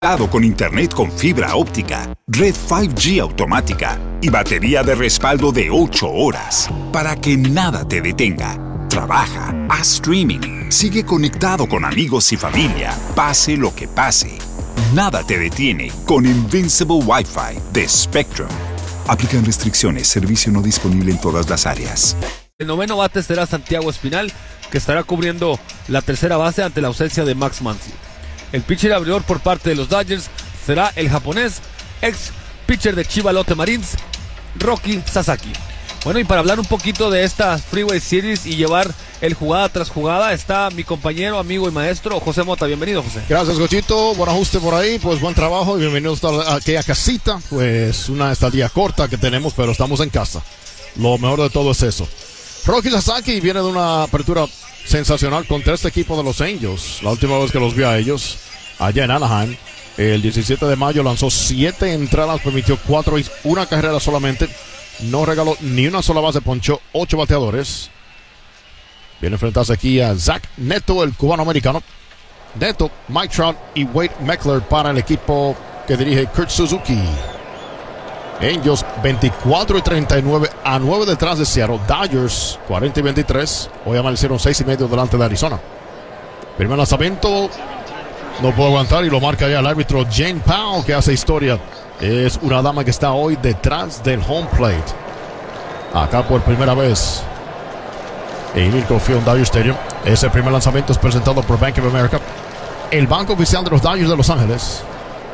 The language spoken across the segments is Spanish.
Con internet con fibra óptica, red 5G automática y batería de respaldo de 8 horas para que nada te detenga. Trabaja, haz streaming, sigue conectado con amigos y familia, pase lo que pase. Nada te detiene con Invincible Wi-Fi de Spectrum. Aplican restricciones, servicio no disponible en todas las áreas. El noveno bate será Santiago Espinal, que estará cubriendo la tercera base ante la ausencia de Max Muncy. El pitcher abridor por parte de los Dodgers será el japonés, ex pitcher de Chiba Lotte Marines, Roki Sasaki. Bueno, y para hablar un poquito de esta Freeway Series y llevar el jugada tras jugada, está mi compañero, amigo y maestro, José Mota. Bienvenido, José. Gracias, Gochito. Buen ajuste por ahí. Pues buen trabajo y bienvenidos a aquella casita. Pues una estadía corta que tenemos, pero estamos en casa. Lo mejor de todo es eso. Roki Sasaki viene de una apertura sensacional contra este equipo de los Angels. La última vez que los vi a ellos, allá en Anaheim, el 17 de mayo lanzó 7 entradas, permitió 4 y una carrera solamente. No regaló ni una sola base, ponchó 8 bateadores. Viene a enfrentarse aquí a Zach Neto, el cubano-americano. Neto, Mike Trout y Wade Meckler para el equipo que dirige Kurt Suzuki. Angels 24-39 a 9 detrás de Seattle. Dodgers 40-23. Hoy amanecieron 6.5 delante de Arizona. Primer lanzamiento. No puedo aguantar y lo marca ya el árbitro Jane Powell, que hace historia. Es una dama que está hoy detrás del home plate. Acá por primera vez en Micro Field Dodger Stadium. Ese primer lanzamiento es presentado por Bank of America. El banco oficial de los Dodgers de Los Ángeles.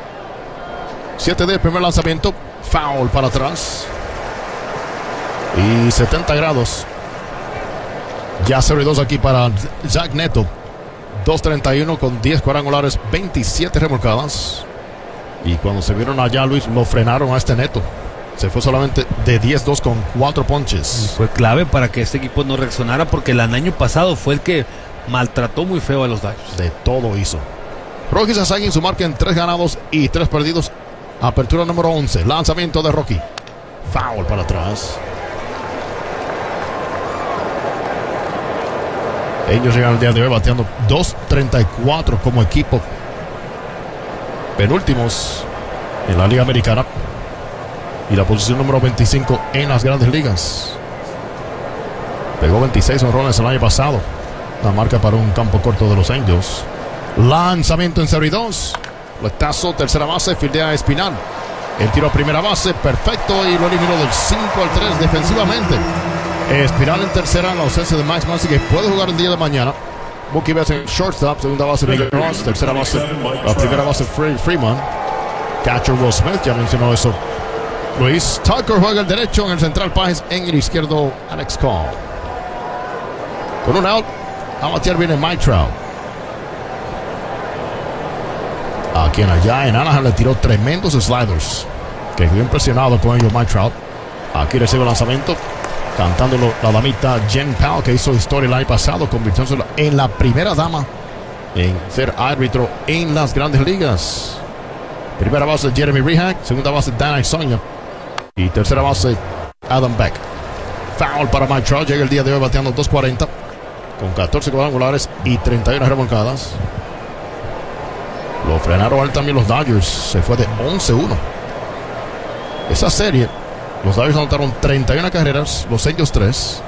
7 de primer lanzamiento. Foul para atrás. Y 70 grados. Ya 0-2 aquí para Zach Neto. 2.31 con 10 cuadrangulares, 27 remolcadas. Y cuando se vieron allá, Luis, lo frenaron a este Neto. Se fue solamente de 10-2 con 4 ponches. Fue clave para que este equipo no reaccionara, porque el año pasado fue el que maltrató muy feo a los Dodgers. De todo hizo. Roki Sasaki en su marca en 3 ganados y 3 perdidos. Apertura número 11. Lanzamiento de Roki. Foul para atrás. Ellos llegan el día de hoy bateando 2.34 como equipo. Penúltimos en la Liga Americana. Y la posición número 25 en las Grandes Ligas. Pegó 26 honrones el año pasado. La marca para un campo corto de los Angels. Lanzamiento en 0-2. Letazo, tercera base, fildea Espinal. El tiro a primera base, perfecto, y lo eliminó del 5-3 defensivamente. Espinal en tercera, en la ausencia de Max Muncy, que puede jugar el día de mañana. Mookie Betts en shortstop, segunda base Miguel Ross, tercera base, la primera base Freeman. Catcher Will Smith, ya mencionó eso Luis. Tucker juega el derecho, en el central Páez, en el izquierdo Alex Call. Con un out, a batear viene Mike Trout. A quien allá en Anaheim le tiró tremendos sliders, que quedó impresionado con ellos Mike Trout. Aquí recibe el lanzamiento, cantándolo la damita Jen Powell, que hizo historia el año pasado, convirtiéndose en la primera dama en ser árbitro en las Grandes Ligas. Primera base Jeremy Rehak, segunda base Dana Sonia y tercera base Adam Beck. Foul para Mike Trout, llega el día de hoy bateando 2.40 con 14 cuadrangulares y 31 remolcadas. Lo frenaron él también los Dodgers. Se fue de 11-1. Esa serie, los Dodgers anotaron 31 carreras, los Angels 3.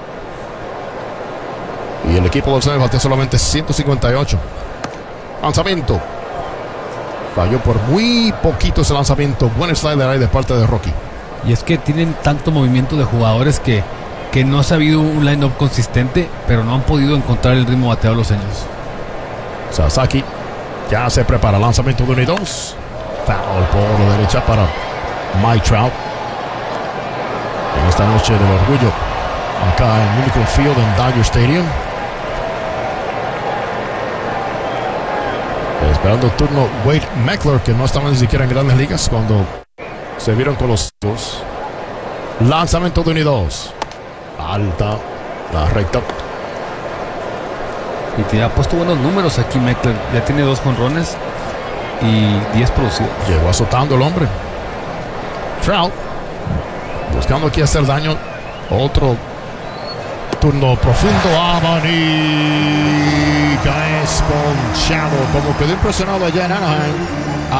Y el equipo de Los Ángeles bateó solamente 158. Lanzamiento. Falló por muy poquito ese lanzamiento. Buen slider ahí de parte de Roki. Y es que tienen tanto movimiento de jugadores que no ha habido un line-up consistente, pero no han podido encontrar el ritmo bateado de los Angels. Sasaki ya se prepara, lanzamiento de 1 y 2. Foul por la derecha para Mike Trout. En esta noche del orgullo, acá en Micro Field en Dodger Stadium. Esperando el turno Wade Meckler, que no estaba ni siquiera en Grandes Ligas cuando se vieron con los dos. Lanzamiento de 1 y 2. Alta, la recta. Y te ha puesto buenos números aquí Meckler. Ya tiene 2 jonrones y 10 producidos. Llegó azotando el hombre. Trout buscando aquí hacer daño. Otro turno profundo. Abanico. cae ponchado. Como quedó impresionado allá en Anaheim,